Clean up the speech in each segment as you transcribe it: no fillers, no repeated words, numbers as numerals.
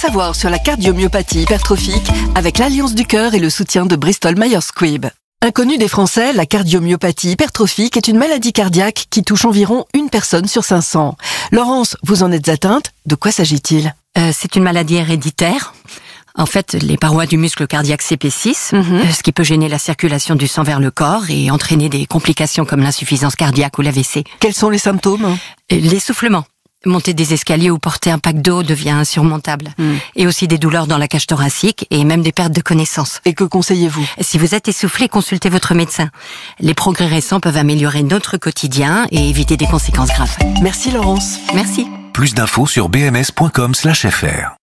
savoir sur la cardiomyopathie hypertrophique avec l'Alliance du cœur et le soutien de Bristol Myers Squibb. Inconnue des Français, la cardiomyopathie hypertrophique est une maladie cardiaque qui touche environ une personne sur 500. Laurence, vous en êtes atteinte? De quoi s'agit-il? C'est une maladie héréditaire. En fait, les parois du muscle cardiaque s'épaississent, ce qui peut gêner la circulation du sang vers le corps et entraîner des complications comme l'insuffisance cardiaque ou l'AVC. Quels sont les symptômes? L'essoufflement. Monter des escaliers ou porter un pack d'eau devient insurmontable. Et aussi des douleurs dans la cage thoracique et même des pertes de connaissance. Et que conseillez-vous? Si vous êtes essoufflé, consultez votre médecin. Les progrès récents peuvent améliorer notre quotidien et éviter des conséquences graves. Merci Laurence. Merci. Plus d'infos sur bms.com/fr.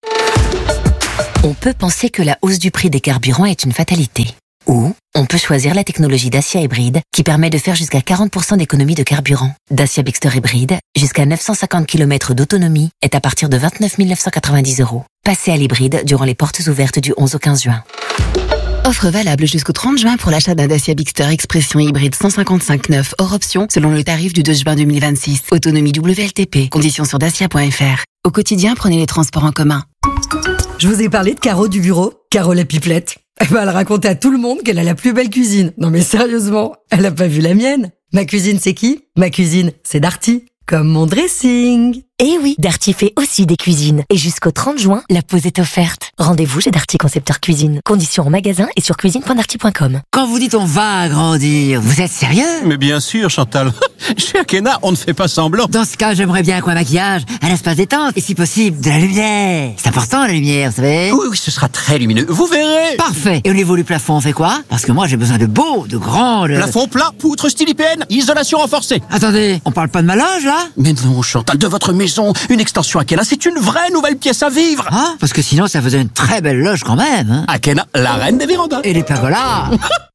On peut penser que la hausse du prix des carburants est une fatalité. Ou on peut choisir la technologie Dacia Hybride qui permet de faire jusqu'à 40% d'économie de carburant. Dacia Bigster Hybride, jusqu'à 950 km d'autonomie, est à partir de 29 990 €. Passez à l'hybride durant les portes ouvertes du 11 au 15 juin. Offre valable jusqu'au 30 juin pour l'achat d'un Dacia Bigster Expression Hybride 155/9 hors option selon le tarif du 2 juin 2026. Autonomie WLTP. Conditions sur dacia.fr. Au quotidien, prenez les transports en commun. Je vous ai parlé de Caro du bureau, Caro la pipelette. Elle racontait à tout le monde qu'elle a la plus belle cuisine. Non mais sérieusement, elle a pas vu la mienne. Ma cuisine, c'est qui? Ma cuisine, c'est Darty. Comme mon dressing. Eh oui, Darty fait aussi des cuisines. Et jusqu'au 30 juin, la pause est offerte. Rendez-vous chez Darty Concepteur Cuisine. Conditions en magasin et sur cuisine.darty.com. Quand vous dites on va agrandir, vous êtes sérieux? Mais bien sûr, Chantal. Chez Akena, on ne fait pas semblant. Dans ce cas, j'aimerais bien qu'un maquillage, un espace détente et si possible, de la lumière. C'est important la lumière, vous savez? Oui, ce sera très lumineux. Vous verrez. Parfait. Et au niveau du plafond, on fait quoi? Parce que moi, j'ai besoin de beau, de grand... Plafond plat, poutre style IPN, isolation renforcée. Attendez, on parle pas de ma loge, là? Mais non, Chantal, de votre maison, une extension Akena, c'est une vraie nouvelle pièce à vivre. Ah, parce que sinon, ça faisait une très belle loge quand même. Hein. Akena, la reine des vérandas. Et les pergolas.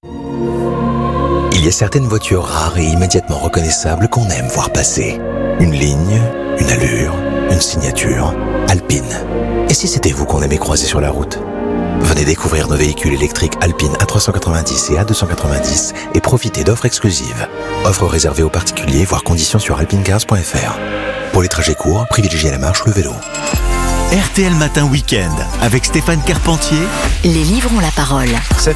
Il y a certaines voitures rares et immédiatement reconnaissables qu'on aime voir passer. Une ligne, une allure, une signature. Alpine. Et si c'était vous qu'on aimait croiser sur la route? Venez découvrir nos véhicules électriques Alpine A390 et A290 et profitez d'offres exclusives. Offres réservées aux particuliers, voire conditions sur alpinecars.fr. Pour les trajets courts, privilégiez la marche ou le vélo. RTL Matin Week-end avec Stéphane Carpentier. Les livres ont la parole.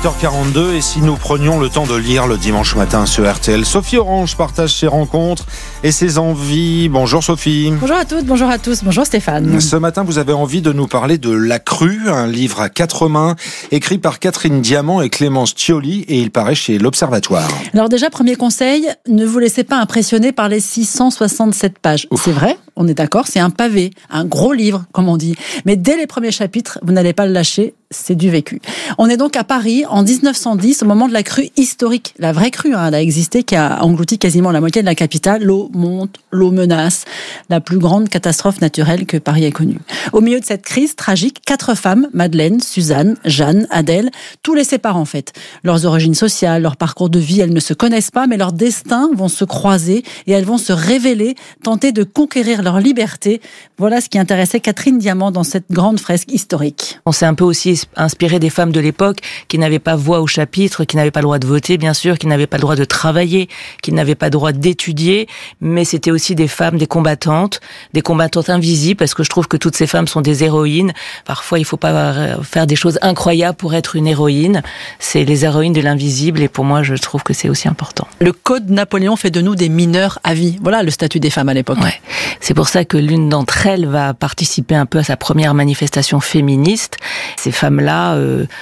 7h42 et si nous prenions le temps de lire le dimanche matin sur RTL, Sophie Orange partage ses rencontres et ses envies. Bonjour Sophie. Bonjour à toutes, bonjour à tous, bonjour Stéphane. Ce matin vous avez envie de nous parler de La Crue, un livre à 4 mains écrit par Catherine Diamant et Clémence Thioli et il paraît chez l'Observatoire. Alors déjà, premier conseil, ne vous laissez pas impressionner par les 667 pages. Ouf. C'est vrai, on est d'accord, c'est un pavé, un gros livre comme on dit. Mais dès les premiers chapitres, vous n'allez pas le lâcher, c'est du vécu. On est donc à Paris en 1910, au moment de la crue historique. La vraie crue, elle a existé, qui a englouti quasiment la moitié de la capitale. L'eau monte, l'eau menace. La plus grande catastrophe naturelle que Paris ait connue. Au milieu de cette crise tragique, 4 femmes, Madeleine, Suzanne, Jeanne, Adèle, tout les sépare en fait. Leurs origines sociales, leur parcours de vie, elles ne se connaissent pas, mais leurs destins vont se croiser et elles vont se révéler, tenter de conquérir leur liberté. Voilà ce qui intéressait Catherine Diamant dans cette grande fresque historique. On s'est un peu aussi inspiré des femmes de l'époque qui n'avaient pas voix au chapitre, qui n'avaient pas le droit de voter, bien sûr, qui n'avaient pas le droit de travailler, qui n'avaient pas le droit d'étudier, mais c'était aussi des femmes, des combattantes invisibles, parce que je trouve que toutes ces femmes sont des héroïnes. Parfois, il faut pas faire des choses incroyables pour être une héroïne. C'est les héroïnes de l'invisible, et pour moi, je trouve que c'est aussi important. Le code Napoléon fait de nous des mineurs à vie. Voilà le statut des femmes à l'époque. Ouais. C'est pour ça que l'une d'entre elles va participer un peu à sa première manifestation féministe. Ces femmes-là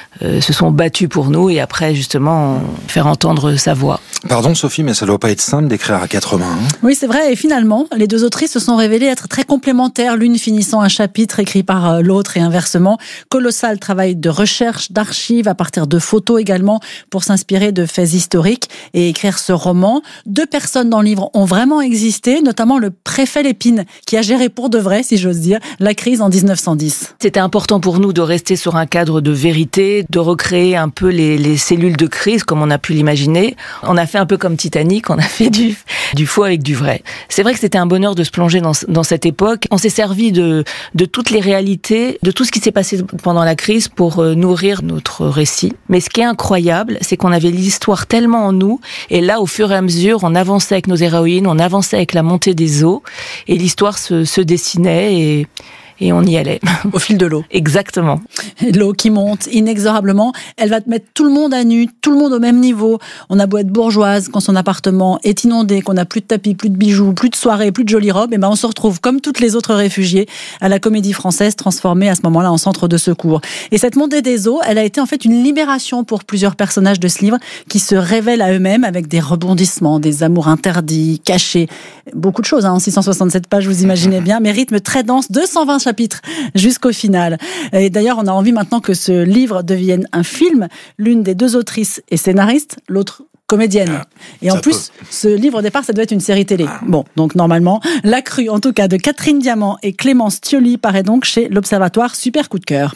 se sont battues pour nous et après, justement, faire entendre sa voix. Pardon Sophie, mais ça doit pas être simple d'écrire à 4 mains. Hein. Oui, c'est vrai. Et finalement, les deux autrices se sont révélées être très complémentaires, l'une finissant un chapitre écrit par l'autre et inversement. Colossal travail de recherche, d'archives, à partir de photos également, pour s'inspirer de faits historiques et écrire ce roman. 2 personnes dans le livre ont vraiment existé, notamment le préfet Lépine, qui a géré pour de vrai, si j'ose dire, la crise en 1910. C'était important pour nous de rester sur un cadre de vérité, de recréer un peu les cellules de crise comme on a pu l'imaginer. On a fait un peu comme Titanic, on a fait du faux avec du vrai. C'est vrai que c'était un bonheur de se plonger dans cette époque. On s'est servi de toutes les réalités, de tout ce qui s'est passé pendant la crise pour nourrir notre récit. Mais ce qui est incroyable, c'est qu'on avait l'histoire tellement en nous, et là, au fur et à mesure, on avançait avec nos héroïnes, on avançait avec la montée des eaux, et l'histoire se dessinait, Et on y allait. Au fil de l'eau. Exactement. L'eau qui monte inexorablement. Elle va te mettre tout le monde à nu, tout le monde au même niveau. On a beau être bourgeoise, quand son appartement est inondé, qu'on n'a plus de tapis, plus de bijoux, plus de soirées, plus de jolies robes, et ben on se retrouve comme toutes les autres réfugiés à la Comédie Française, transformée à ce moment-là en centre de secours. Et cette montée des eaux, elle a été en fait une libération pour plusieurs personnages de ce livre qui se révèlent à eux-mêmes avec des rebondissements, des amours interdits, cachés. Beaucoup de choses, en 667 pages, vous imaginez bien, mais rythme très dense, 220 chapitres jusqu'au final. Et d'ailleurs, on a envie maintenant que ce livre devienne un film. L'une des deux autrices est scénariste, l'autre comédienne. Et en plus, ce livre au départ, ça doit être une série télé. Bon, donc normalement, La Crue, en tout cas, de Catherine Diamant et Clémence Thioli, paraît donc chez l'Observatoire. Super coup de cœur.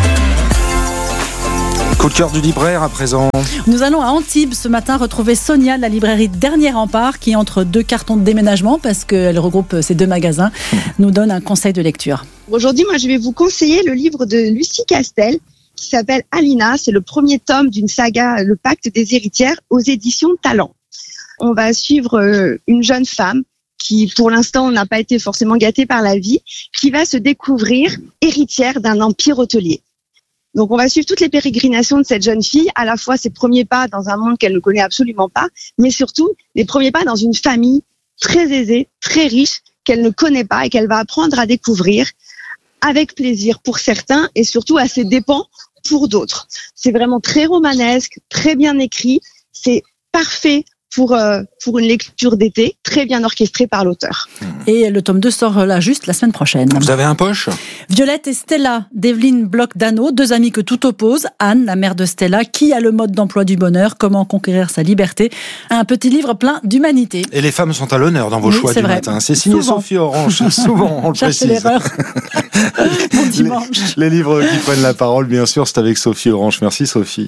Coup de cœur du libraire à présent. Nous allons à Antibes ce matin retrouver Sonia de la librairie Dernier Rempart qui, entre deux cartons de déménagement, parce qu'elle regroupe ces deux magasins, nous donne un conseil de lecture. Aujourd'hui, moi, je vais vous conseiller le livre de Lucie Castel qui s'appelle Alina. C'est le premier tome d'une saga, Le Pacte des héritières, aux éditions Talent. On va suivre une jeune femme qui, pour l'instant, n'a pas été forcément gâtée par la vie, qui va se découvrir héritière d'un empire hôtelier. Donc, on va suivre toutes les pérégrinations de cette jeune fille, à la fois ses premiers pas dans un monde qu'elle ne connaît absolument pas, mais surtout les premiers pas dans une famille très aisée, très riche, qu'elle ne connaît pas et qu'elle va apprendre à découvrir avec plaisir pour certains et surtout à ses dépens pour d'autres. C'est vraiment très romanesque, très bien écrit, c'est parfait pour une lecture d'été, très bien orchestrée par l'auteur. Et le tome 2 sort là juste la semaine prochaine. Vous avez un poche ? Violette et Stella d'Evelyne Bloch-Dano, deux amies que tout oppose. Anne, la mère de Stella, qui a le mode d'emploi du bonheur, comment conquérir sa liberté. Un petit livre plein d'humanité. Et les femmes sont à l'honneur dans vos choix du matin. C'est signé Souvent. Sophie Orange, souvent, on le Cherchez précise. l'erreur. Bon dimanche. Les livres qui prennent la parole, bien sûr, c'est avec Sophie Orange. Merci Sophie.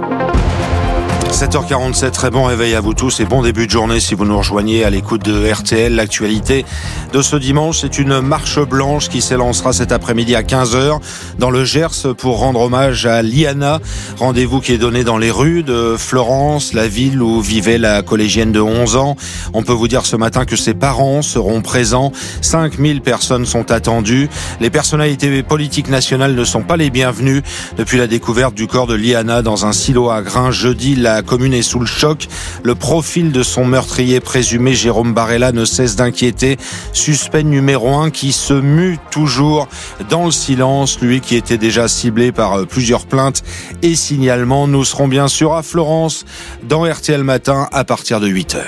7h47, très bon réveil à vous tous et bon début de journée si vous nous rejoignez à l'écoute de RTL. L'actualité de ce dimanche, c'est une marche blanche qui s'élancera cet après-midi à 15h dans le Gers pour rendre hommage à Liana. Rendez-vous qui est donné dans les rues de Florence, la ville où vivait la collégienne de 11 ans. On peut vous dire ce matin que ses parents seront présents. 5000 personnes sont attendues. Les personnalités politiques nationales ne sont pas les bienvenues. Depuis la découverte du corps de Liana dans un silo à grains jeudi, la commune est sous le choc. Le profil de son meurtrier présumé, Jérôme Barella, ne cesse d'inquiéter. Suspect numéro 1 qui se mue toujours dans le silence, lui qui était déjà ciblé par plusieurs plaintes et signalements. Nous serons bien sûr à Florence dans RTL Matin à partir de 8h.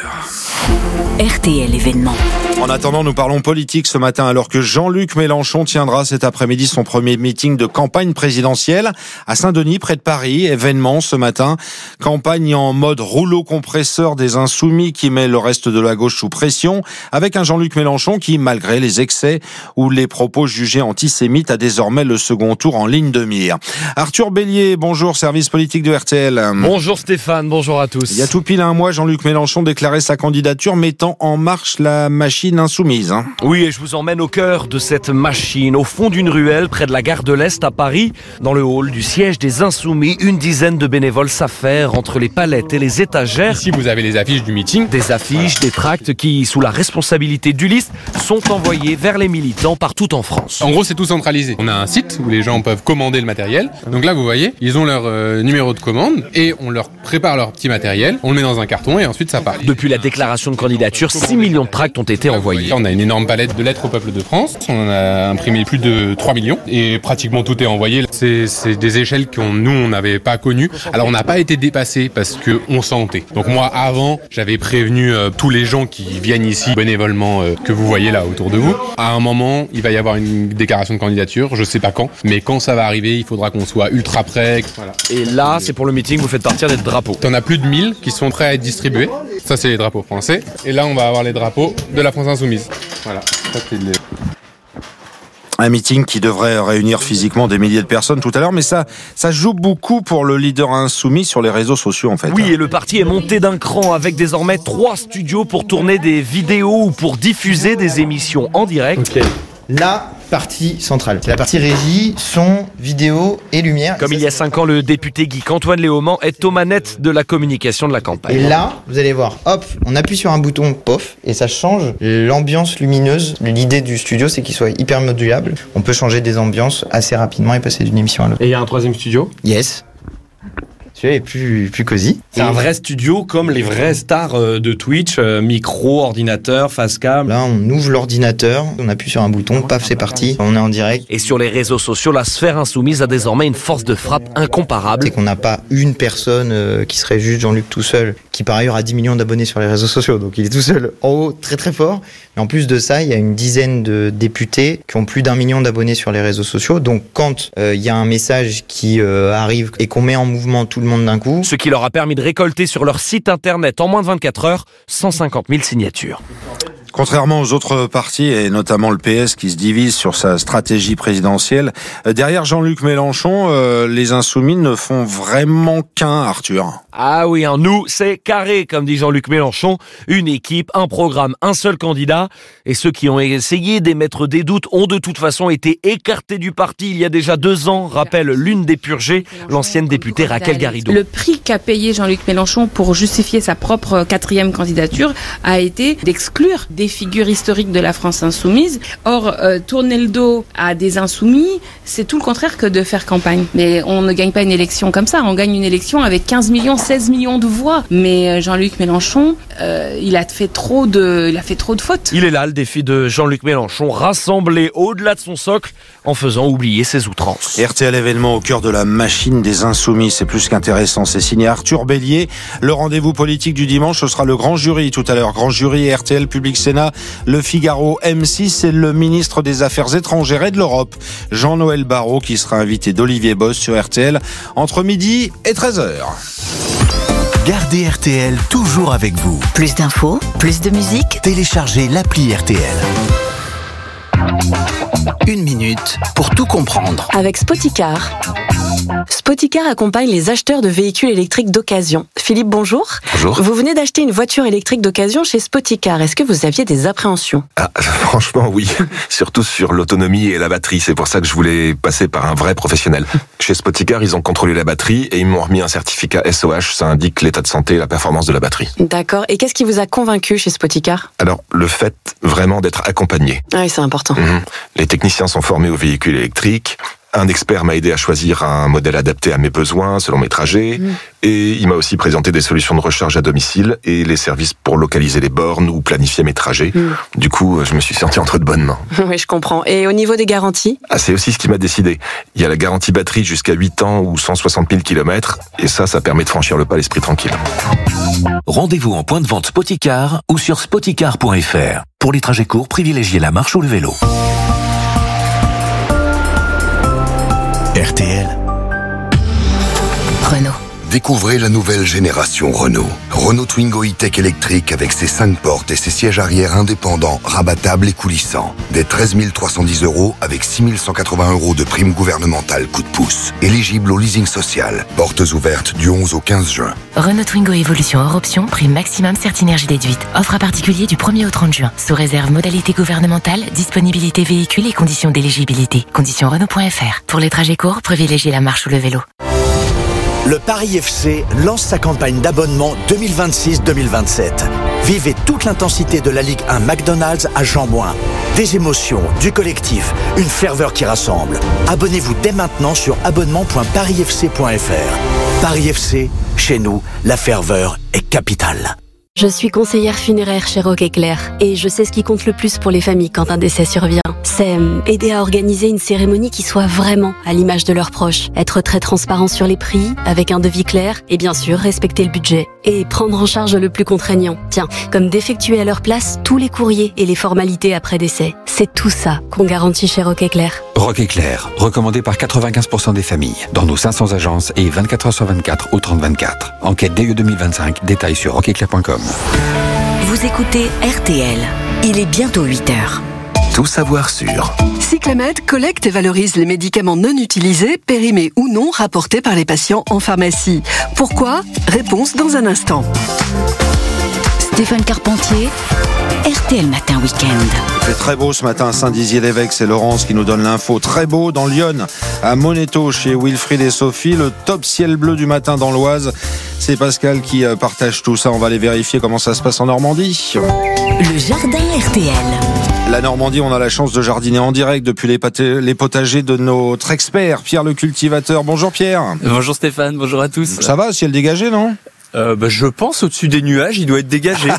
RTL événement. En attendant, nous parlons politique ce matin alors que Jean-Luc Mélenchon tiendra cet après-midi son premier meeting de campagne présidentielle à Saint-Denis, près de Paris. Événement ce matin, campagne en mode rouleau compresseur des Insoumis qui met le reste de la gauche sous pression, avec un Jean-Luc Mélenchon qui, malgré les excès ou les propos jugés antisémites, a désormais le second tour en ligne de mire. Arthur Bélier, bonjour, service politique de RTL. Bonjour Stéphane, bonjour à tous. Il y a tout pile un mois, Jean-Luc Mélenchon déclarait sa candidature, mettant en marche la machine insoumise. Oui, et je vous emmène au cœur de cette machine, au fond d'une ruelle près de la gare de l'Est à Paris. Dans le hall du siège des Insoumis, une dizaine de bénévoles s'affairent entre les palettes et les étagères. Ici, vous avez les affiches du meeting. Des affiches, des tracts qui, sous la responsabilité d'Ulysse, sont envoyés vers les militants partout en France. En gros, c'est tout centralisé. On a un site où les gens peuvent commander le matériel. Donc là, vous voyez, ils ont leur numéro de commande et on leur prépare leur petit matériel. On le met dans un carton et ensuite ça part. Depuis la déclaration de candidature, 6 millions de tracts ont été envoyés. On a une énorme palette de lettres au peuple de France. On en a imprimé plus de 3 millions et pratiquement tout est envoyé. C'est des échelles nous, on n'avait pas connues. Alors, on n'a pas été dépassé parce qu'on sentait. Donc moi, avant, j'avais prévenu tous les gens qui viennent ici bénévolement que vous voyez là autour de vous. À un moment, il va y avoir une déclaration de candidature. Je sais pas quand, mais quand ça va arriver, il faudra qu'on soit ultra prêt. Voilà. Et là, c'est pour le meeting, vous faites partir des drapeaux. On a plus de 1000 qui sont prêts à être distribués. Ça, c'est les drapeaux français. Et là, on va avoir les drapeaux de la France Insoumise. Voilà. Ça, c'est Un meeting qui devrait réunir physiquement des milliers de personnes tout à l'heure, mais ça joue beaucoup pour le leader insoumis sur les réseaux sociaux en fait. Oui, et le parti est monté d'un cran avec désormais 3 studios pour tourner des vidéos ou pour diffuser des émissions en direct. Okay. la partie centrale. C'est la partie régie, son, vidéo et lumière. Comme il y a 5 ans, le député Guy-Antoine Léaumont est aux manettes de la communication de la campagne. Et là, vous allez voir, hop, on appuie sur un bouton, pof, et ça change l'ambiance lumineuse. L'idée du studio, c'est qu'il soit hyper modulable. On peut changer des ambiances assez rapidement et passer d'une émission à l'autre. Et il y a un troisième studio ? Yes. Celui-là est plus cosy. C'est un vrai studio comme les vraies stars de Twitch, micro, ordinateur, facecam. Là, on ouvre l'ordinateur, on appuie sur un bouton, paf, c'est parti, on est en direct. Et sur les réseaux sociaux, la sphère insoumise a désormais une force de frappe incomparable. C'est qu'on n'a pas une personne qui serait juste Jean-Luc tout seul, qui par ailleurs a 10 millions d'abonnés sur les réseaux sociaux, donc il est tout seul en haut, très très fort. Mais en plus de ça, il y a une dizaine de députés qui ont plus d'1 million d'abonnés sur les réseaux sociaux. Donc quand il y a un message qui arrive et qu'on met en mouvement tout le monde d'un coup. Ce qui leur a permis de récolter sur leur site internet en moins de 24 heures 150 000 signatures. Contrairement aux autres partis, et notamment le PS qui se divise sur sa stratégie présidentielle, derrière Jean-Luc Mélenchon, les Insoumis ne font vraiment qu'un, Arthur. Ah oui, nous, c'est carré, comme dit Jean-Luc Mélenchon. Une équipe, un programme, un seul candidat. Et ceux qui ont essayé d'émettre des doutes ont de toute façon été écartés du parti il y a déjà 2 ans, rappelle l'une des purgées, l'ancienne députée Raquel Garrido. Le prix qu'a payé Jean-Luc Mélenchon pour justifier sa propre 4e candidature a été d'exclure des figures historiques de la France insoumise. Or, tourner le dos à des insoumis, c'est tout le contraire que de faire campagne. Mais on ne gagne pas une élection comme ça, on gagne une élection avec 15 millions, 16 millions de voix. Mais Jean-Luc Mélenchon, il a fait trop de fautes. Il est là, le défi de Jean-Luc Mélenchon, rassembler au-delà de son socle en faisant oublier ses outrances. RTL événement au cœur de la machine des Insoumis, c'est plus qu'intéressant. C'est signé Arthur Bélier. Le rendez-vous politique du dimanche, ce sera le grand jury tout à l'heure. Grand jury RTL, Public Sénat, Le Figaro, M6 et le ministre des Affaires étrangères et de l'Europe, Jean-Noël Barrot, qui sera invité d'Olivier Boss sur RTL entre midi et 13h. Gardez RTL toujours avec vous. Plus d'infos, plus de musique. Téléchargez l'appli RTL. 1 minute pour tout comprendre. Avec Spoticar. Spoticar accompagne les acheteurs de véhicules électriques d'occasion. Philippe, bonjour. Bonjour. Vous venez d'acheter une voiture électrique d'occasion chez Spoticar. Est-ce que vous aviez des appréhensions ? Franchement, oui. Surtout sur l'autonomie et la batterie. C'est pour ça que je voulais passer par un vrai professionnel. Chez Spoticar, ils ont contrôlé la batterie et ils m'ont remis un certificat SOH. Ça indique l'état de santé et la performance de la batterie. D'accord. Et qu'est-ce qui vous a convaincu chez Spoticar ? Alors, le fait vraiment d'être accompagné. Ah oui, c'est important. Les techniciens sont formés aux véhicules électriques. Un expert m'a aidé à choisir un modèle adapté à mes besoins, selon mes trajets. Et il m'a aussi présenté des solutions de recharge à domicile et les services pour localiser les bornes ou planifier mes trajets. Du coup, je me suis senti entre de bonnes mains. Oui, je comprends. Et au niveau des garanties ? C'est aussi ce qui m'a décidé. Il y a la garantie batterie jusqu'à 8 ans ou 160 000 km. Et ça permet de franchir le pas l'esprit tranquille. Rendez-vous en point de vente Spoticar ou sur spoticar.fr. Pour les trajets courts, privilégiez la marche ou le vélo. RTL. Renault. Découvrez la nouvelle génération Renault. Renault Twingo E-Tech électrique avec ses 5 portes et ses sièges arrière indépendants, rabattables et coulissants. Dès 13 310 € avec 6 180 € de prime gouvernementale coup de pouce. Éligible au leasing social. Portes ouvertes du 11 au 15 juin. Renault Twingo Evolution hors option, prime maximum Certinergie déduite. Offre à particulier du 1er au 30 juin. Sous réserve modalité gouvernementale, disponibilité véhicule et conditions d'éligibilité. Conditions Renault.fr. Pour les trajets courts, privilégiez la marche ou le vélo. Le Paris FC lance sa campagne d'abonnement 2026-2027. Vivez toute l'intensité de la Ligue 1 McDonald's à Jean-Bouin. Des émotions, du collectif, une ferveur qui rassemble. Abonnez-vous dès maintenant sur abonnement.parisfc.fr. Paris FC, chez nous, la ferveur est capitale. Je suis conseillère funéraire chez Rock Éclair et je sais ce qui compte le plus pour les familles quand un décès survient. C'est aider à organiser une cérémonie qui soit vraiment à l'image de leurs proches. Être très transparent sur les prix, avec un devis clair et bien sûr respecter le budget. Et prendre en charge le plus contraignant. Tiens, comme d'effectuer à leur place tous les courriers et les formalités après décès. C'est tout ça qu'on garantit chez Rock Éclair. Rock Éclair, recommandé par 95% des familles, dans nos 500 agences et 24h sur 24 au 30-24. Enquête DE 2025, détails sur rockeclair.com. Vous écoutez RTL. Il est bientôt 8h. Tout savoir sur. Cyclamed collecte et valorise les médicaments non utilisés, périmés ou non, rapportés par les patients en pharmacie. Pourquoi ? Réponse dans un instant. Stéphane Carpentier, RTL Matin Week-end. C'est très beau ce matin à Saint-Dizier-l'Évêque, c'est Laurence qui nous donne l'info. Très beau dans Lyon, à Moneto, chez Wilfried et Sophie. Le top ciel bleu du matin dans l'Oise. C'est Pascal qui partage tout ça. On va aller vérifier comment ça se passe en Normandie. Le jardin RTL. La Normandie, on a la chance de jardiner en direct depuis les potagers de notre expert, Pierre le cultivateur. Bonjour Pierre. Bonjour Stéphane, bonjour à tous. Ça va, ciel dégagé, non ? Je pense au-dessus des nuages, il doit être dégagé.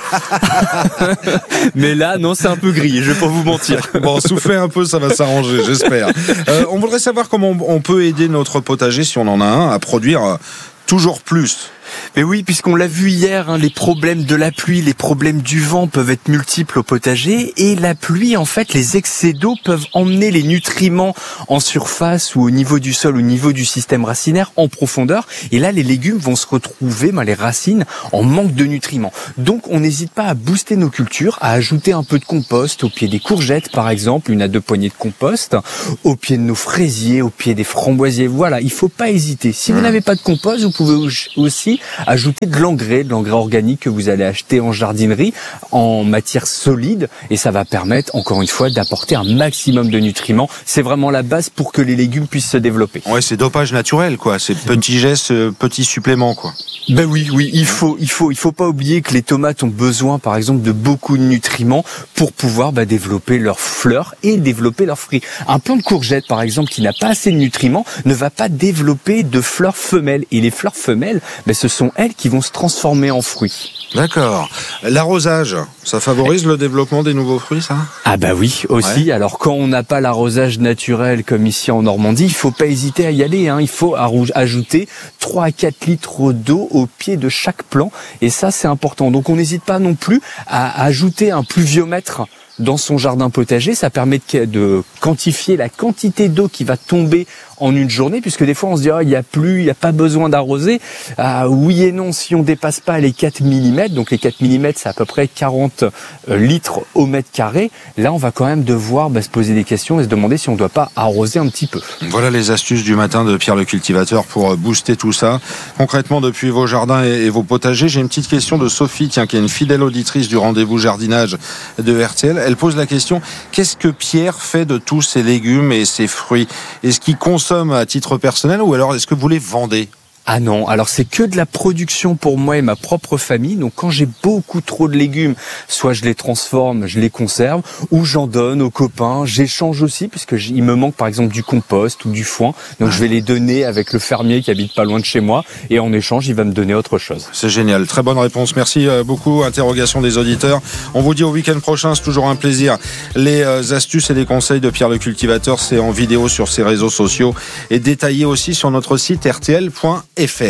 Mais là, non, c'est un peu gris, je vais pas vous mentir. Bon, soufflez un peu, ça va s'arranger, j'espère. On voudrait savoir comment on peut aider notre potager, si on en a un, à produire toujours plus. Mais oui, puisqu'on l'a vu hier, les problèmes de la pluie, les problèmes du vent peuvent être multiples au potager. Et la pluie, en fait, les excès d'eau peuvent emmener les nutriments en surface ou au niveau du sol, au niveau du système racinaire, en profondeur. Et là, les légumes vont se retrouver, les racines, en manque de nutriments. Donc, on n'hésite pas à booster nos cultures, à ajouter un peu de compost au pied des courgettes, par exemple, 1 à 2 poignées de compost, au pied de nos fraisiers, au pied des framboisiers. Voilà, il faut pas hésiter. Si vous n'avez pas de compost, vous pouvez aussi ajouter de l'engrais organique que vous allez acheter en jardinerie en matière solide et ça va permettre encore une fois d'apporter un maximum de nutriments. C'est vraiment la base pour que les légumes puissent se développer. Ouais, c'est dopage naturel quoi, c'est petits gestes, petits suppléments quoi. Ben oui, il faut pas oublier que les tomates ont besoin par exemple de beaucoup de nutriments pour pouvoir développer leurs fleurs et développer leurs fruits. Un plant de courgette par exemple qui n'a pas assez de nutriments ne va pas développer de fleurs femelles et les fleurs femelles, ce sont elles qui vont se transformer en fruits. D'accord. L'arrosage, ça favorise le développement des nouveaux fruits, ça ? Ah bah oui, aussi. Ouais. Alors quand on n'a pas l'arrosage naturel comme ici en Normandie, il faut pas hésiter à y aller. Il faut ajouter 3 à 4 litres d'eau au pied de chaque plant. Et ça, c'est important. Donc on n'hésite pas non plus à ajouter un pluviomètre dans son jardin potager. Ça permet de quantifier la quantité d'eau qui va tomber en une journée, puisque des fois on se dit il y a pas besoin d'arroser. Oui et non, si on dépasse pas les 4 mm, donc les 4 mm c'est à peu près 40 litres au mètre carré, là on va quand même devoir se poser des questions et se demander si on doit pas arroser un petit peu. Voilà les astuces du matin de Pierre le cultivateur pour booster tout ça. Concrètement depuis vos jardins et vos potagers, j'ai une petite question de Sophie, qui est une fidèle auditrice du rendez-vous jardinage de RTL. Elle pose la question, qu'est-ce que Pierre fait de tous ces légumes et ces fruits ? Est-ce qu'il consomme à titre personnel ou alors est-ce que vous les vendez ? Ah non, alors c'est que de la production pour moi et ma propre famille. Donc quand j'ai beaucoup trop de légumes, soit je les transforme, je les conserve, ou j'en donne aux copains. J'échange aussi, puisque il me manque par exemple du compost ou du foin. Donc je vais les donner avec le fermier qui habite pas loin de chez moi. Et en échange, il va me donner autre chose. C'est génial, très bonne réponse. Merci beaucoup. Interrogation des auditeurs. On vous dit au week-end prochain, c'est toujours un plaisir. Les astuces et les conseils de Pierre le cultivateur, c'est en vidéo sur ses réseaux sociaux et détaillé aussi sur notre site rtl.fr.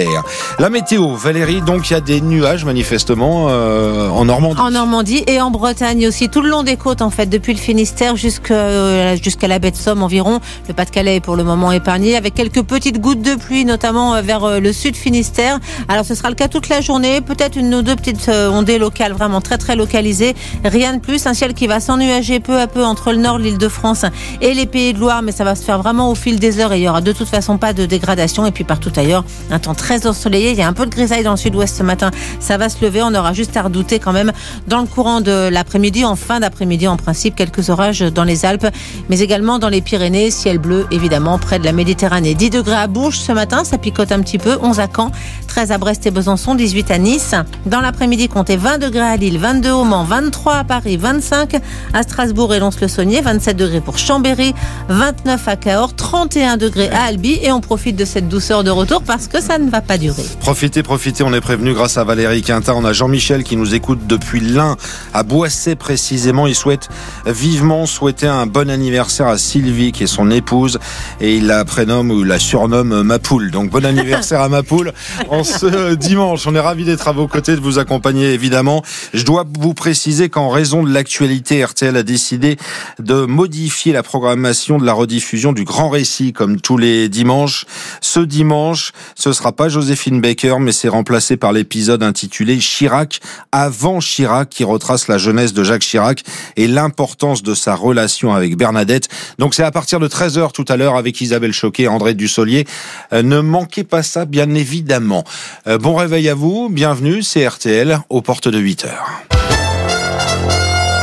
La météo, Valérie, donc il y a des nuages manifestement en Normandie. En Normandie et en Bretagne aussi, tout le long des côtes en fait, depuis le Finistère jusqu'à la baie de Somme environ. Le Pas-de-Calais est pour le moment épargné avec quelques petites gouttes de pluie, notamment vers le sud Finistère. Alors ce sera le cas toute la journée, peut-être 1 ou 2 petites ondées locales, vraiment très très localisées. Rien de plus, un ciel qui va s'ennuager peu à peu entre le nord, l'Île-de-France et les Pays de Loire, mais ça va se faire vraiment au fil des heures et il y aura de toute façon pas de dégradation. Et puis partout ailleurs, un temps très ensoleillé, il y a un peu de grisaille dans le sud-ouest ce matin, ça va se lever, on aura juste à redouter quand même dans le courant de l'après-midi, en fin d'après-midi en principe, quelques orages dans les Alpes, mais également dans les Pyrénées, ciel bleu évidemment près de la Méditerranée. 10 degrés à Bourges ce matin, ça picote un petit peu, 11 à Caen, 13 à Brest et Besançon, 18 à Nice. Dans l'après-midi, comptez 20 degrés à Lille, 22 au Mans, 23 à Paris, 25 à Strasbourg et Lons-le-Saunier, 27 degrés pour Chambéry, 29 à Cahors, 31 degrés à Albi, et on profite de cette douceur de retour parce que ça ne va pas durer. Profitez, on est prévenu grâce à Valérie Quintin. On a Jean-Michel qui nous écoute depuis l'Ain, à Boissé précisément. Il souhaite vivement souhaiter un bon anniversaire à Sylvie, qui est son épouse, et il la prénomme ou la surnomme Mapoule. Donc bon anniversaire à Mapoule en ce dimanche. On est ravis d'être à vos côtés, de vous accompagner évidemment. Je dois vous préciser qu'en raison de l'actualité, RTL a décidé de modifier la programmation de la rediffusion du Grand Récit comme tous les dimanches. Ce dimanche, ce sera pas Joséphine Baker, mais c'est remplacé par l'épisode intitulé Chirac avant Chirac, qui retrace la jeunesse de Jacques Chirac et l'importance de sa relation avec Bernadette. Donc c'est à partir de 13h tout à l'heure avec Isabelle Choquet et André Dussolier. Ne manquez pas ça, bien évidemment. Bon réveil à vous, bienvenue, c'est RTL aux portes de 8h.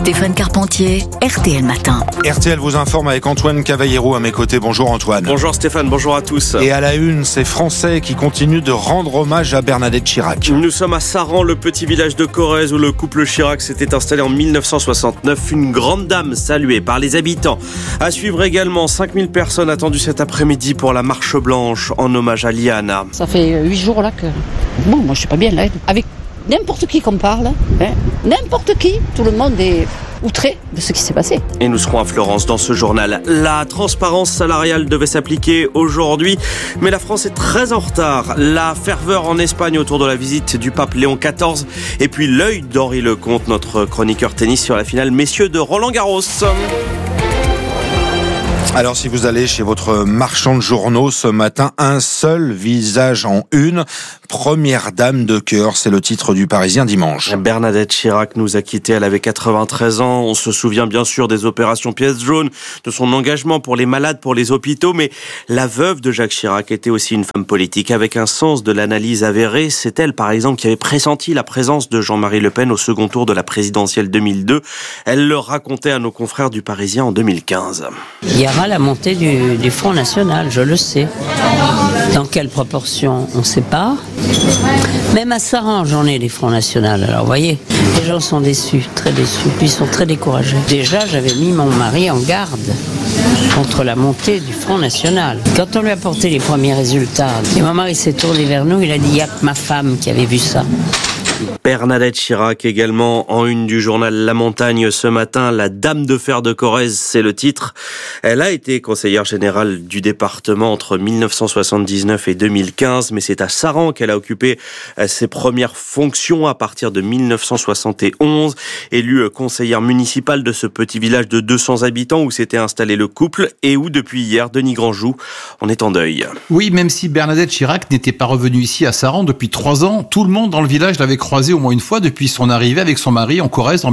Stéphane Carpentier, RTL Matin. RTL vous informe avec Antoine Cavallero à mes côtés. Bonjour Antoine. Bonjour Stéphane, bonjour à tous. Et à la une, ces Français qui continuent de rendre hommage à Bernadette Chirac. Nous sommes à Saran, le petit village de Corrèze où le couple Chirac s'était installé en 1969. Une grande dame saluée par les habitants. À suivre également 5000 personnes attendues cet après-midi pour la marche blanche en hommage à Liana. Ça fait 8 jours là que... Bon, moi je suis pas bien là. Avec n'importe qui qu'on parle, n'importe qui, tout le monde est outré de ce qui s'est passé. Et nous serons à Florence dans ce journal. La transparence salariale devait s'appliquer aujourd'hui, mais la France est très en retard. La ferveur en Espagne autour de la visite du pape Léon XIV, et puis l'œil d'Henri Lecomte, notre chroniqueur tennis sur la finale messieurs de Roland-Garros. Alors si vous allez chez votre marchand de journaux ce matin, un seul visage en une, première dame de cœur, c'est le titre du Parisien dimanche. Bernadette Chirac nous a quittés, elle avait 93 ans, on se souvient bien sûr des opérations pièces jaunes, de son engagement pour les malades, pour les hôpitaux, mais la veuve de Jacques Chirac était aussi une femme politique avec un sens de l'analyse avérée. C'est elle par exemple qui avait pressenti la présence de Jean-Marie Le Pen au second tour de la présidentielle 2002. Elle le racontait à nos confrères du Parisien en 2015. Il y aura la montée du Front National, je le sais. Dans quelle proportion, on ne sait pas. Même à Saran, j'en ai des Fronts Nationaux. Alors vous voyez, les gens sont déçus, très déçus, puis ils sont très découragés. Déjà, j'avais mis mon mari en garde contre la montée du Front National. Quand on lui a apporté les premiers résultats, et mon mari s'est tourné vers nous, il a dit « il n'y a que ma femme qui avait vu ça ». Bernadette Chirac également en une du journal La Montagne ce matin. La dame de fer de Corrèze, c'est le titre. Elle a été conseillère générale du département entre 1979 et 2015, mais c'est à Saran qu'elle a occupé ses premières fonctions à partir de 1971. Élue conseillère municipale de ce petit village de 200 habitants où s'était installé le couple et où depuis hier, Denis Grandjou en est en deuil. Oui, même si Bernadette Chirac n'était pas revenue ici à Saran depuis 3 ans, tout le monde dans le village l'avait croisée au moins une fois depuis son arrivée avec son mari en Corrèze en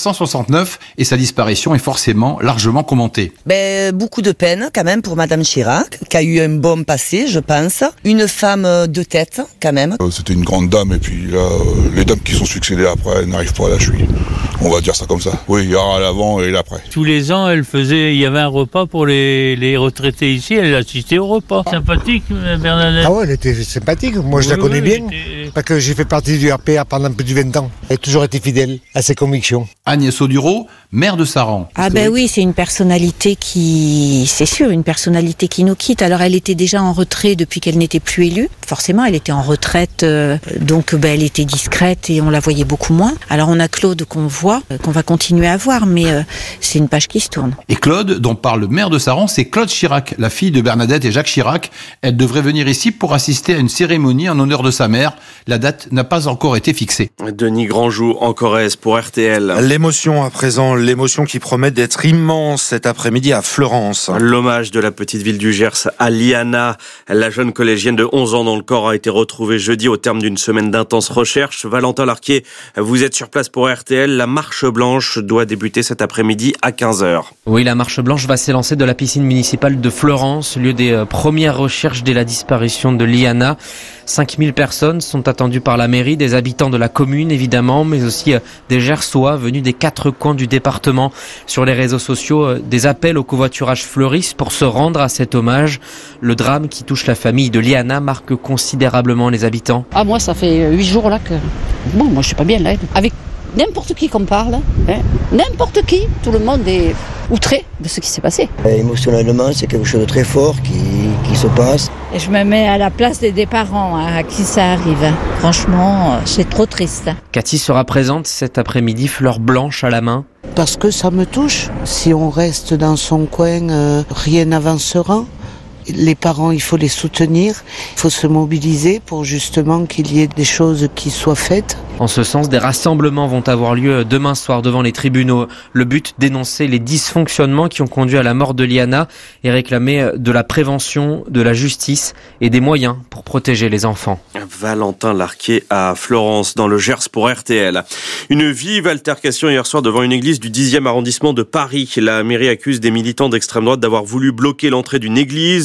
1969 et sa disparition est forcément largement commentée. Beaucoup de peine quand même pour Madame Chirac, qui a eu un bon passé, je pense. Une femme de tête quand même. C'était une grande dame et puis là, les dames qui sont succédées après n'arrivent pas à la cheville. On va dire ça comme ça. Oui, il y aura l'avant et l'après. Tous les ans, il y avait un repas pour les retraités ici, elle assistait au repas. Sympathique, Bernadette. Ah ouais, elle était sympathique. Moi, je la connais bien. Parce que j'ai fait partie du RPA pendant plus de 20 ans. Elle a toujours été fidèle à ses convictions. Agnès Audureau, maire de Saran. Ah ben oui, c'est une personnalité c'est sûr, une personnalité qui nous quitte. Alors elle était déjà en retrait depuis qu'elle n'était plus élue. Forcément, elle était en retraite, donc elle était discrète et on la voyait beaucoup moins. Alors on a Claude qu'on voit, qu'on va continuer à voir, mais c'est une page qui se tourne. Et Claude, dont parle le maire de Saran, c'est Claude Chirac, la fille de Bernadette et Jacques Chirac. Elle devrait venir ici pour assister à une cérémonie en honneur de sa mère. La date n'a pas encore été fixée. Denis Grandjou en Corrèze pour RTL. L'émotion à présent, l'émotion qui promet d'être immense cet après-midi à Florence. L'hommage de la petite ville du Gers à Liana, la jeune collégienne de 11 ans dont le corps a été retrouvé jeudi au terme d'une semaine d'intenses recherches. Valentin Larquier, vous êtes sur place pour RTL. La marche blanche doit débuter cet après-midi à 15h. Oui, la marche blanche va s'élancer de la piscine municipale de Florence, lieu des premières recherches dès la disparition de Liana. 5000 personnes sont attendues par la mairie, des habitants de la commune évidemment, mais aussi des Gersois venus des 4 coins du département. Sur les réseaux sociaux, des appels au covoiturage fleurissent pour se rendre à cet hommage. Le drame qui touche la famille de Liana marque considérablement les habitants. Ah moi ça fait 8 jours là que... Bon, moi je suis pas bien là. Avec n'importe qui qu'on parle, n'importe qui, tout le monde est outré de ce qui s'est passé. Émotionnellement, c'est quelque chose de très fort qui se passe. Et je me mets à la place des parents à qui ça arrive. Franchement, c'est trop triste. Cathy sera présente cet après-midi, fleur blanche à la main. Parce que ça me touche. Si on reste dans son coin, rien n'avancera. Les parents, il faut les soutenir, il faut se mobiliser pour justement qu'il y ait des choses qui soient faites. En ce sens, des rassemblements vont avoir lieu demain soir devant les tribunaux. Le but, dénoncer les dysfonctionnements qui ont conduit à la mort de Liana et réclamer de la prévention, de la justice et des moyens pour protéger les enfants. Valentin Larquier à Florence, dans le Gers pour RTL. Une vive altercation hier soir devant une église du 10e arrondissement de Paris. La mairie accuse des militants d'extrême droite d'avoir voulu bloquer l'entrée d'une église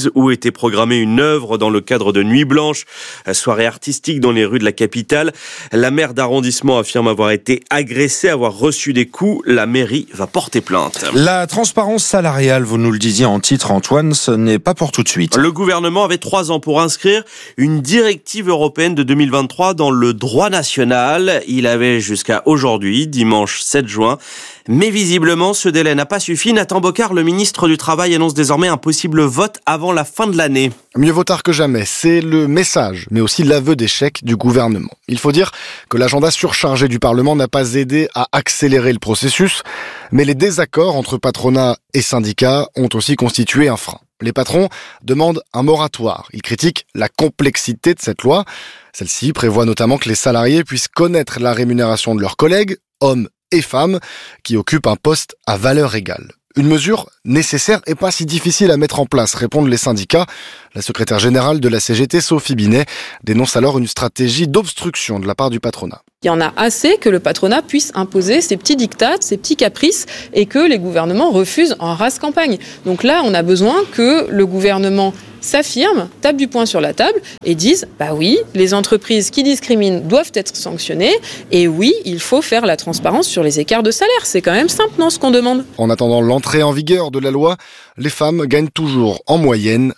où était programmée une œuvre dans le cadre de Nuit Blanche, soirée artistique dans les rues de la capitale. La maire d'arrondissement affirme avoir été agressée, avoir reçu des coups. La mairie va porter plainte. La transparence salariale, vous nous le disiez en titre, Antoine, ce n'est pas pour tout de suite. Le gouvernement avait 3 ans pour inscrire une directive européenne de 2023 dans le droit national. Il avait jusqu'à aujourd'hui, dimanche 7 juin. Mais visiblement, ce délai n'a pas suffi. Nathan Bocard, le ministre du Travail, annonce désormais un possible vote avant la fin de l'année. Mieux vaut tard que jamais, c'est le message, mais aussi l'aveu d'échec du gouvernement. Il faut dire que l'agenda surchargé du Parlement n'a pas aidé à accélérer le processus, mais les désaccords entre patronat et syndicats ont aussi constitué un frein. Les patrons demandent un moratoire. Ils critiquent la complexité de cette loi. Celle-ci prévoit notamment que les salariés puissent connaître la rémunération de leurs collègues, hommes et femmes, qui occupent un poste à valeur égale. Une mesure nécessaire et pas si difficile à mettre en place, répondent les syndicats. La secrétaire générale de la CGT, Sophie Binet, dénonce alors une stratégie d'obstruction de la part du patronat. Il y en a assez que le patronat puisse imposer ses petits diktats, ses petits caprices et que les gouvernements refusent en rase campagne. Donc là, on a besoin que le gouvernement s'affirme, tape du poing sur la table et dise « bah oui, les entreprises qui discriminent doivent être sanctionnées et oui, il faut faire la transparence sur les écarts de salaire ». C'est quand même simple, non, ce qu'on demande. En attendant l'entrée en vigueur de la loi, les femmes gagnent toujours en moyenne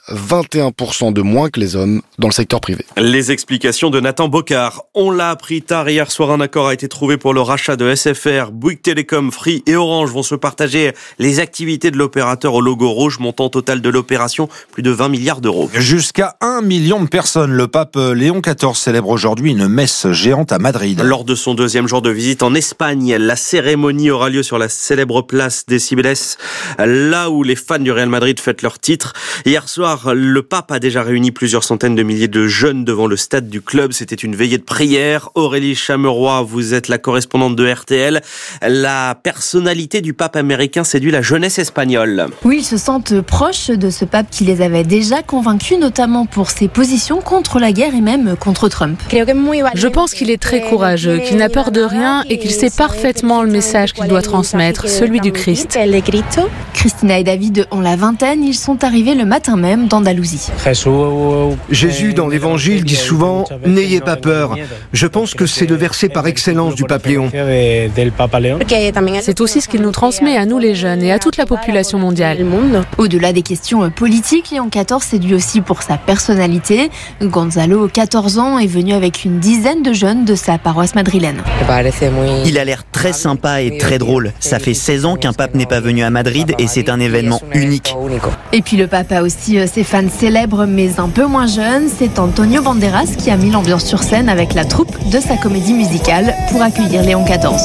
21% de moins que les hommes dans le secteur privé. Les explications de Nathan Bocard. On l'a appris tard hier soir, un accord a été trouvé pour le rachat de SFR. Bouygues Telecom, Free et Orange vont se partager les activités de l'opérateur au logo rouge, montant total de l'opération plus de 20 milliards d'euros. Jusqu'à 1 million de personnes. Le pape Léon XIV célèbre aujourd'hui une messe géante à Madrid. Lors de son 2e jour de visite en Espagne, la cérémonie aura lieu sur la célèbre place des Cibeles, là où les fans du Real Madrid fêtent leur titre. Hier soir, le pape a déjà réuni plusieurs centaines de milliers de jeunes devant le stade du club. C'était une veillée de prière. Aurélie Chameroy, vous êtes la correspondante de RTL. La personnalité du pape américain séduit la jeunesse espagnole. Oui, ils se sentent proches de ce pape qui les avait déjà convaincus, notamment pour ses positions contre la guerre et même contre Trump. Je pense qu'il est très courageux, qu'il n'a peur de rien et qu'il sait parfaitement le message qu'il doit transmettre, celui du Christ. Christina et David ont la vingtaine, ils sont arrivés le matin même d'Andalousie. Jésus dans l'évangile dit souvent « N'ayez pas peur ». Je pense que c'est le verset par excellence du pape Léon. C'est aussi ce qu'il nous transmet à nous les jeunes et à toute la population mondiale. Au-delà des questions politiques, Léon XIV séduit aussi pour sa personnalité. Gonzalo, 14 ans, est venu avec une dizaine de jeunes de sa paroisse madrilène. Il a l'air très sympa et très drôle. Ça fait 16 ans qu'un pape n'est pas venu à Madrid et c'est un événement unique. Et puis le pape a aussi ses fans célèbres mais un peu moins jeunes. C'est Antonio Banderas qui a mis l'ambiance sur scène avec la troupe de sa comédie musicale pour accueillir Léon XIV.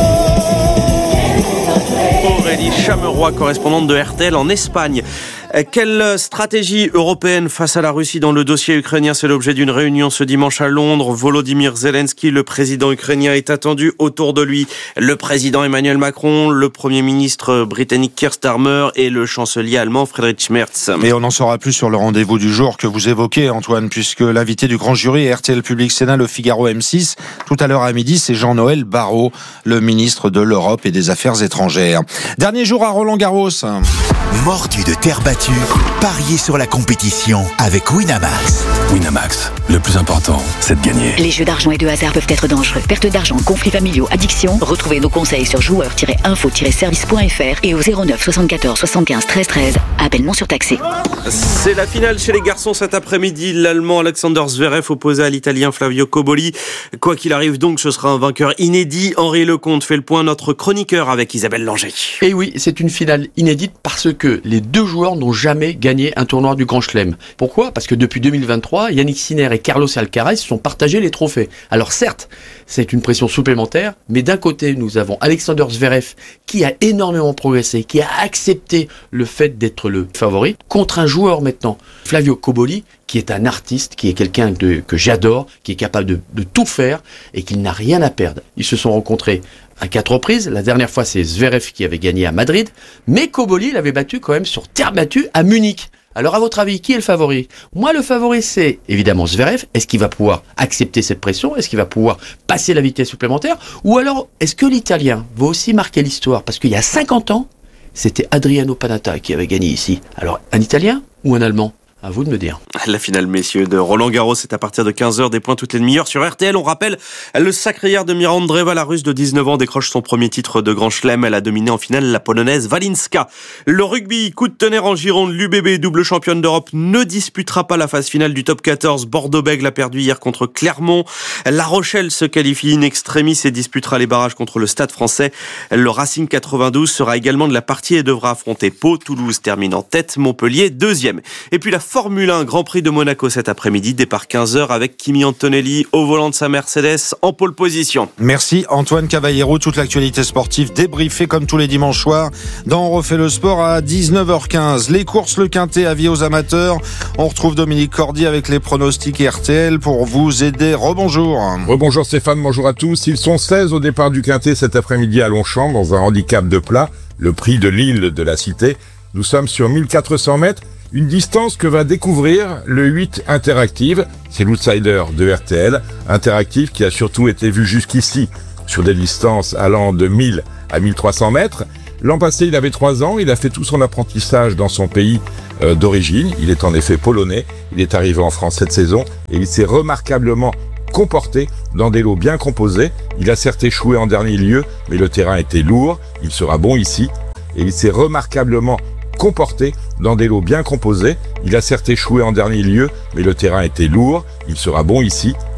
Aurélie Chameroy, correspondante de RTL en Espagne. Quelle stratégie européenne face à la Russie dans le dossier ukrainien? C'est l'objet d'une réunion ce dimanche à Londres. Volodymyr Zelensky, le président ukrainien, est attendu. Autour de lui, le président Emmanuel Macron, le premier ministre britannique Keir Starmer et le chancelier allemand Friedrich Merz. Et on en saura plus sur le rendez-vous du jour que vous évoquez, Antoine, puisque l'invité du grand jury est RTL Public Sénat, Le Figaro M6. Tout à l'heure à midi, c'est Jean-Noël Barrot, le ministre de l'Europe et des Affaires étrangères. Dernier jour à Roland-Garros. Mordu de terre battue, pariez sur la compétition avec Winamax. Winamax, le plus important, c'est de gagner. Les jeux d'argent et de hasard peuvent être dangereux. Perte d'argent, conflits familiaux, addiction. Retrouvez nos conseils sur joueurs-info-service.fr et au 09 74 75 13 13. Appel non surtaxé. C'est la finale chez les garçons cet après-midi. L'Allemand Alexander Zverev opposé à l'Italien Flavio Cobolli. Quoi qu'il arrive donc, ce sera un vainqueur inédit. Henri Lecomte fait le point, notre chroniqueur avec Isabelle Langer. Et oui, c'est une finale inédite parce que les deux joueurs n'ont jamais gagné un tournoi du Grand Chelem. Pourquoi ? Parce que depuis 2023, Yannick Sinner et Carlos Alcaraz se sont partagés les trophées. Alors certes, c'est une pression supplémentaire, mais d'un côté, nous avons Alexander Zverev qui a énormément progressé, qui a accepté le fait d'être le favori, contre un joueur maintenant, Flavio Cobolli, qui est un artiste, qui est quelqu'un que j'adore, qui est capable de tout faire et qui n'a rien à perdre. Ils se sont rencontrés à 4 reprises. La dernière fois, c'est Zverev qui avait gagné à Madrid, mais Cobolli l'avait battu quand même sur terre battue à Munich. Alors, à votre avis, qui est le favori ? Moi, le favori, c'est évidemment Zverev. Est-ce qu'il va pouvoir accepter cette pression ? Est-ce qu'il va pouvoir passer la vitesse supplémentaire ? Ou alors, est-ce que l'Italien va aussi marquer l'histoire ? Parce qu'il y a 50 ans, c'était Adriano Panatta qui avait gagné ici. Alors, un Italien ou un Allemand ? À vous de me dire. La finale, messieurs, de Roland-Garros, c'est à partir de 15h, des points toutes les demi-heures sur RTL. On rappelle, le sacré de Miranda Andreeva, la Russe de 19 ans, décroche son premier titre de Grand Chelem. Elle a dominé en finale la Polonaise Walinska. Le rugby, coup de tonnerre en Gironde. L'UBB, double championne d'Europe, ne disputera pas la phase finale du top 14. Bordeaux-Bègles a perdu hier contre Clermont. La Rochelle se qualifie in extremis et disputera les barrages contre le Stade français. Le Racing 92 sera également de la partie et devra affronter Pau. Toulouse termine en tête, Montpellier deuxième. Et puis la Formule 1, Grand Prix de Monaco cet après-midi, départ 15h avec Kimi Antonelli au volant de sa Mercedes en pole position. Merci Antoine Cavallero, toute l'actualité sportive débriefée comme tous les dimanches soirs dans On refait le sport à 19h15. Les courses, le quintet, avis aux amateurs. On retrouve Dominique Cordy avec les pronostics RTL pour vous aider. Rebonjour. Rebonjour Stéphane, bonjour à tous. Ils sont 16 au départ du quintet cet après-midi à Longchamp dans un handicap de plat, le prix de l'île de la Cité. Nous sommes sur 1400 mètres. Une distance que va découvrir le 8 Interactive. C'est l'outsider de RTL. Interactive qui a surtout été vu jusqu'ici sur des distances allant de 1000 à 1300 mètres. L'an passé, il avait 3 ans. Il a fait tout son apprentissage dans son pays d'origine. Il est en effet polonais. Il est arrivé en France cette saison et il s'est remarquablement comporté dans des lots bien composés. Il a certes échoué en dernier lieu, mais le terrain était lourd. Il sera bon ici. Et il s'est remarquablement comporté dans des lots bien composés. Il a certes échoué en dernier lieu, mais le terrain était lourd. Il sera bon ici.